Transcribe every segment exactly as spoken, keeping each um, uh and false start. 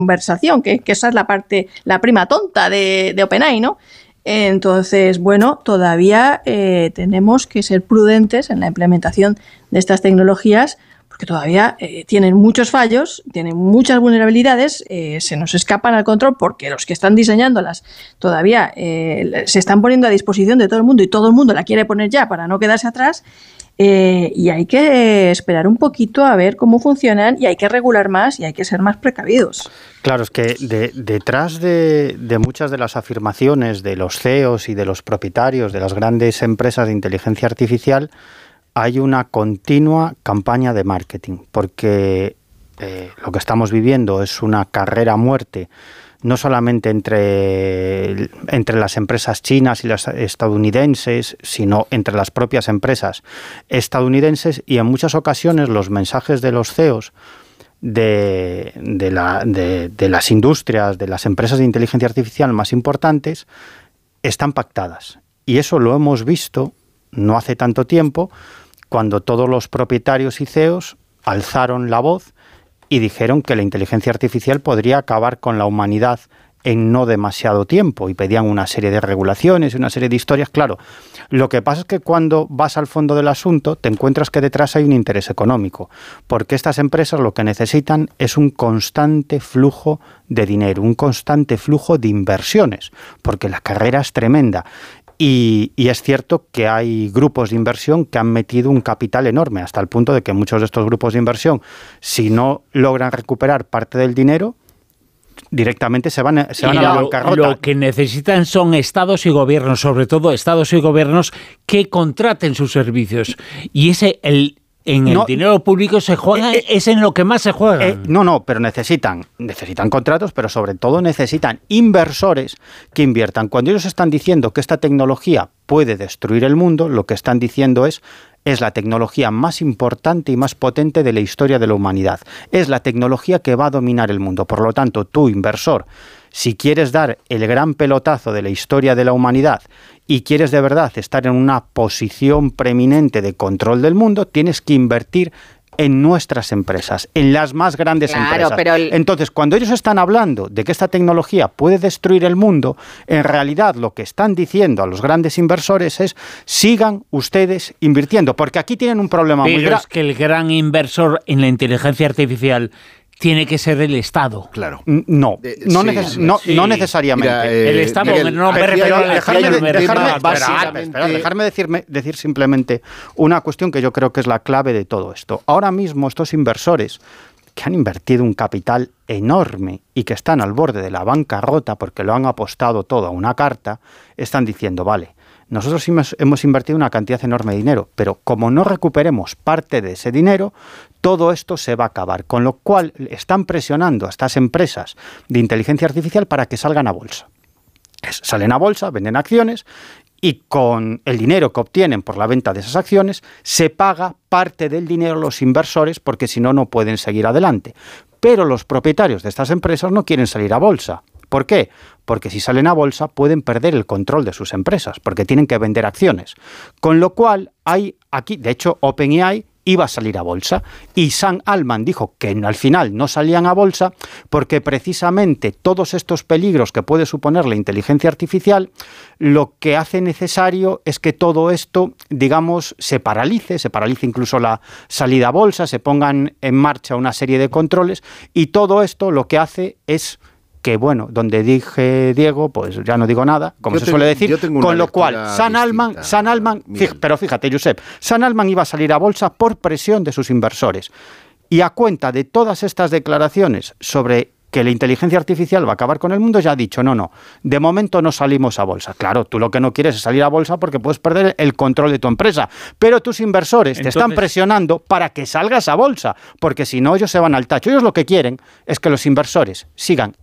conversación, que, que esa es la parte, la prima tonta de, de OpenAI, ¿no? Entonces, bueno, todavía eh, tenemos que ser prudentes en la implementación de estas tecnologías, porque todavía eh, tienen muchos fallos, tienen muchas vulnerabilidades, eh, se nos escapan al control porque los que están diseñándolas todavía eh, se están poniendo a disposición de todo el mundo y todo el mundo la quiere poner ya para no quedarse atrás. Eh, y hay que esperar un poquito a ver cómo funcionan y hay que regular más y hay que ser más precavidos. Claro, es que de, detrás de, de muchas de las afirmaciones de los C E Os y de los propietarios de las grandes empresas de inteligencia artificial hay una continua campaña de marketing, porque eh, lo que estamos viviendo es una carrera a muerte, no solamente entre, entre las empresas chinas y las estadounidenses, sino entre las propias empresas estadounidenses, y en muchas ocasiones los mensajes de los C E Os de, de, la, de, de las industrias, de las empresas de inteligencia artificial más importantes, están pactadas. Y eso lo hemos visto no hace tanto tiempo, cuando todos los propietarios y C E Os alzaron la voz y dijeron que la inteligencia artificial podría acabar con la humanidad en no demasiado tiempo, y pedían una serie de regulaciones y una serie de historias. Claro, lo que pasa es que cuando vas al fondo del asunto te encuentras que detrás hay un interés económico, porque estas empresas lo que necesitan es un constante flujo de dinero, un constante flujo de inversiones, porque la carrera es tremenda. Y, y es cierto que hay grupos de inversión que han metido un capital enorme, hasta el punto de que muchos de estos grupos de inversión, si no logran recuperar parte del dinero, directamente se van, se van a la bancarrota. Lo que necesitan son estados y gobiernos, sobre todo estados y gobiernos que contraten sus servicios. Y ese el en el no, dinero público se juega, eh, es en lo que más se juega. Eh, no, no, pero necesitan, necesitan contratos, pero sobre todo necesitan inversores que inviertan. Cuando ellos están diciendo que esta tecnología puede destruir el mundo, lo que están diciendo es es la tecnología más importante y más potente de la historia de la humanidad. Es la tecnología que va a dominar el mundo. Por lo tanto, tú, inversor, si quieres dar el gran pelotazo de la historia de la humanidad y quieres de verdad estar en una posición preeminente de control del mundo, tienes que invertir en nuestras empresas, en las más grandes claro, empresas. Pero el... Entonces, cuando ellos están hablando de que esta tecnología puede destruir el mundo, en realidad lo que están diciendo a los grandes inversores es sigan ustedes invirtiendo, porque aquí tienen un problema pero muy grave. Es que el gran inversor en la inteligencia artificial tiene que ser el Estado. Claro. No, de, no, sí, neces sí. no, sí. no necesariamente. Mira, eh, el Estado, Miguel, no me refiero a dejarme, dejarme, dejarme, básicamente... espera, dejarme decirme, decir simplemente una cuestión que yo creo que es la clave de todo esto. Ahora mismo estos inversores que han invertido un capital enorme y que están al borde de la bancarrota porque lo han apostado todo a una carta, están diciendo, vale, nosotros hemos, hemos invertido una cantidad enorme de dinero, pero como no recuperemos parte de ese dinero, todo esto se va a acabar. Con lo cual están presionando a estas empresas de inteligencia artificial para que salgan a bolsa. Es, salen a bolsa, venden acciones y con el dinero que obtienen por la venta de esas acciones se paga parte del dinero a los inversores porque si no, no pueden seguir adelante. Pero los propietarios de estas empresas no quieren salir a bolsa. ¿Por qué? Porque si salen a bolsa pueden perder el control de sus empresas, porque tienen que vender acciones. Con lo cual, hay aquí, de hecho, OpenAI iba a salir a bolsa y Sam Altman dijo que al final no salían a bolsa porque precisamente todos estos peligros que puede suponer la inteligencia artificial lo que hace necesario es que todo esto, digamos, se paralice, se paralice incluso la salida a bolsa, se pongan en marcha una serie de controles y todo esto lo que hace es que, bueno, donde dije Diego, pues ya no digo nada, como yo se tengo, suele decir, con lo cual, Sam Altman, Sam Altman, fíjate, pero fíjate, Josep, Sam Altman iba a salir a bolsa por presión de sus inversores. Y a cuenta de todas estas declaraciones sobre que la inteligencia artificial va a acabar con el mundo, ya ha dicho, no, no, de momento no salimos a bolsa. Claro, tú lo que no quieres es salir a bolsa porque puedes perder el control de tu empresa, pero tus inversores Entonces, te están presionando para que salgas a bolsa, porque si no ellos se van al tacho. Ellos lo que quieren es que los inversores sigan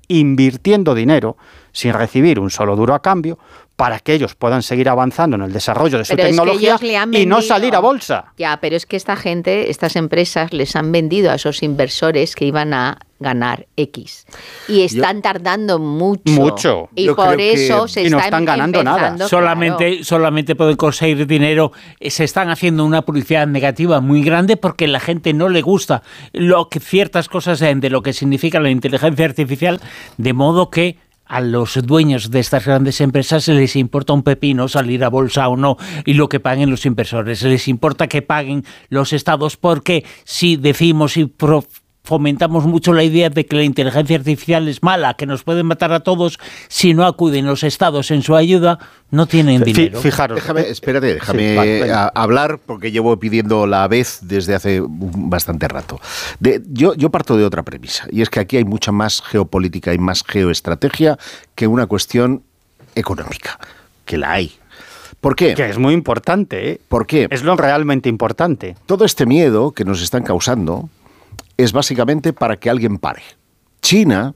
invirtiendo dinero sin recibir un solo duro a cambio, para que ellos puedan seguir avanzando en el desarrollo de su pero tecnología es que ellos le han y vendido, no salir a bolsa. Ya, pero es que esta gente, estas empresas les han vendido a esos inversores que iban a ganar X. Y están Yo, tardando mucho. Mucho. Y Yo por eso que, se y no están están ganando nada. Claro. Solamente, solamente pueden conseguir dinero. Se están haciendo una publicidad negativa muy grande porque la gente no le gusta lo que ciertas cosas de, de lo que significa la inteligencia artificial, de modo que a los dueños de estas grandes empresas les importa un pepino salir a bolsa o no y lo que paguen los inversores. Les importa que paguen los estados, porque si decimos y pro fomentamos mucho la idea de que la inteligencia artificial es mala, que nos pueden matar a todos, si no acuden los estados en su ayuda, no tienen dinero. Fijaros, déjame, espérate, déjame sí, vale, vale. hablar, porque llevo pidiendo la vez desde hace bastante rato. De, yo, yo parto de otra premisa, y es que aquí hay mucha más geopolítica y más geoestrategia que una cuestión económica, que la hay. ¿Por qué? Que es muy importante, ¿eh? ¿Por qué? Es lo realmente importante. Todo este miedo que nos están causando es básicamente para que alguien pare. China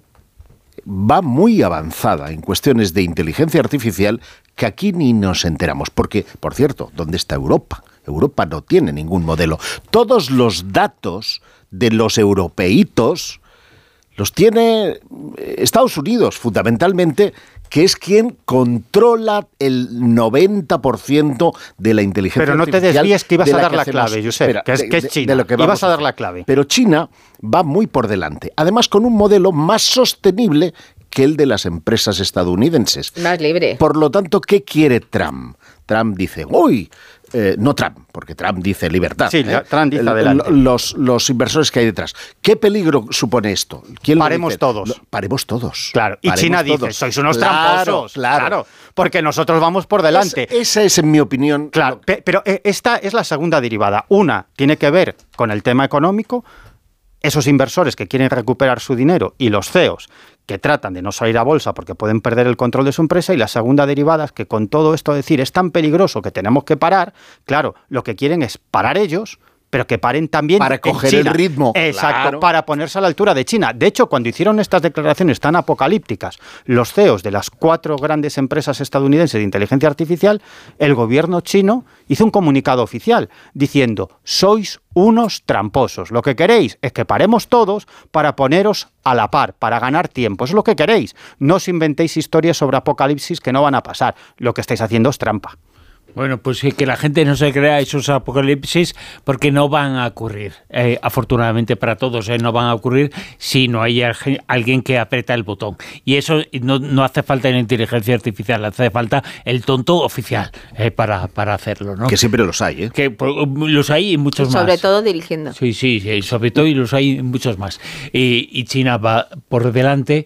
va muy avanzada en cuestiones de inteligencia artificial que aquí ni nos enteramos. Porque, por cierto, ¿dónde está Europa? Europa no tiene ningún modelo. Todos los datos de los europeitos los tiene Estados Unidos, fundamentalmente, que es quien controla el noventa por ciento de la inteligencia artificial. Pero no te desvíes, que ibas a dar la clave, Josep, Espera, que es, de, que es China. De lo que ibas a dar la clave. Pero China va muy por delante, además con un modelo más sostenible que el de las empresas estadounidenses. Más libre. Por lo tanto, ¿qué quiere Trump? Trump dice, uy, eh, no Trump, porque Trump dice libertad. Sí, ¿eh? Trump dice adelante. Los, los inversores que hay detrás. ¿Qué peligro supone esto? ¿Quién paremos todos. Lo, paremos todos. Claro. Y paremos China todos. dice, sois unos claro, tramposos. Claro, claro. Porque nosotros vamos por delante. Es, esa es, en mi opinión. Claro, pe pero esta es la segunda derivada. Una tiene que ver con el tema económico. Esos inversores que quieren recuperar su dinero y los C E Os que tratan de no salir a bolsa porque pueden perder el control de su empresa, y la segunda derivada es que con todo esto decir es tan peligroso que tenemos que parar, claro, lo que quieren es parar ellos, pero que paren también para coger China. el ritmo. Exacto, claro. Para ponerse a la altura de China. De hecho, cuando hicieron estas declaraciones tan apocalípticas los C E Os de las cuatro grandes empresas estadounidenses de inteligencia artificial, el gobierno chino hizo un comunicado oficial diciendo, sois unos tramposos. Lo que queréis es que paremos todos para poneros a la par, para ganar tiempo. Es lo que queréis. No os inventéis historias sobre apocalipsis que no van a pasar. Lo que estáis haciendo es trampa. Bueno, pues sí, que la gente no se crea esos apocalipsis porque no van a ocurrir. Eh, afortunadamente para todos, eh, no van a ocurrir si no hay alguien que aprieta el botón. Y eso no, no hace falta la inteligencia artificial, hace falta el tonto oficial eh, para, para hacerlo, ¿no? Que siempre los hay, ¿eh? Que pues, los hay y muchos y sobre más. Sobre todo dirigiendo. Sí, sí, sí, sobre todo y los hay muchos más. Y, y China va por delante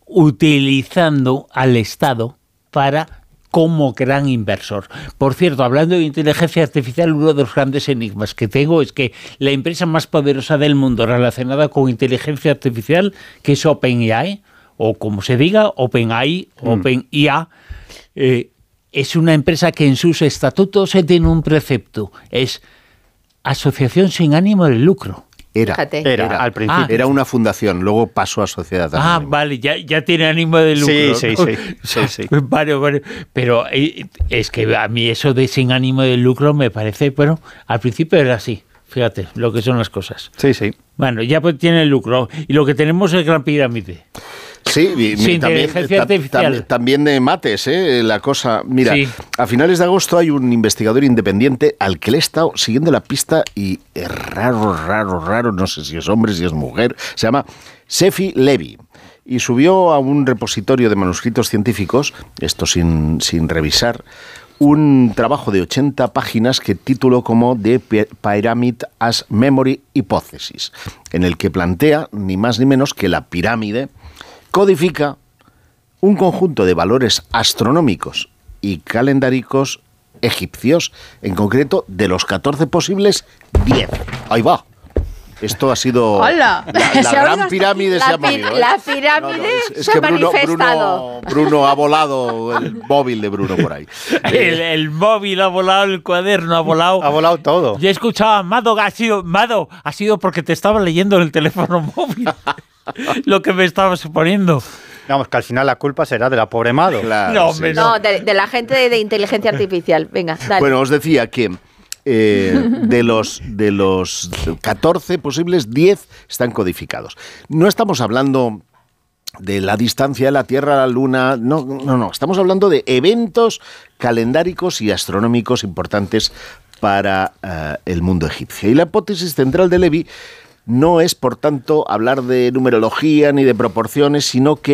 utilizando al Estado para... como gran inversor. Por cierto, hablando de inteligencia artificial, uno de los grandes enigmas que tengo es que la empresa más poderosa del mundo relacionada con inteligencia artificial, que es OpenAI, o como se diga, OpenAI, mm. OpenIA, eh, es una empresa que en sus estatutos tiene un precepto, es asociación sin ánimo de lucro. Era, era, era, al principio. Ah, era una fundación, luego pasó a sociedad anónima. Ah, vale, ya, ya tiene ánimo de lucro. Sí, ¿no? sí, sí, sí, sí. Vale, vale. Pero eh, es que a mí eso de sin ánimo de lucro me parece, bueno, al principio era así. Fíjate lo que son las cosas. Sí, sí. Bueno, ya pues tiene el lucro. Y lo que tenemos es Gran Pirámide. Sí, y, sí, también, tam, tam, también de mates, ¿eh? La cosa. Mira, sí. A finales de agosto hay un investigador independiente al que le he estado siguiendo la pista y es raro, raro, raro, no sé si es hombre, si es mujer, se llama Sefi Levy. Y subió a un repositorio de manuscritos científicos, esto sin, sin revisar, un trabajo de ochenta páginas que tituló como The Pyramid as Memory Hypothesis, en el que plantea ni más ni menos que la pirámide codifica un conjunto de valores astronómicos y calendáricos egipcios, en concreto de los catorce posibles, diez. Ahí va. Esto ha sido... ¡Hola! La, la gran pirámide la se ha movido. ¿eh? La pirámide no, no, es, es se ha Bruno, manifestado. Bruno, Bruno ha volado el móvil de Bruno por ahí. El, el móvil ha volado, el cuaderno ha volado. Ha volado todo. Yo escuchaba, Mado, ha sido, Mado, ha sido porque te estaba leyendo en el teléfono móvil lo que me estabas poniendo. Vamos, que al final la culpa será de la pobre Mado. Claro, No, sí, hombre, sí. No, de, de la gente de, de inteligencia artificial. Venga, dale. Bueno, os decía que eh, de los de los catorce posibles, diez están codificados. No estamos hablando de la distancia de la Tierra a la Luna, no, no, no, estamos hablando de eventos calendáricos y astronómicos importantes para uh, el mundo egipcio. Y la hipótesis central de Levy no es, por tanto, hablar de numerología ni de proporciones, sino que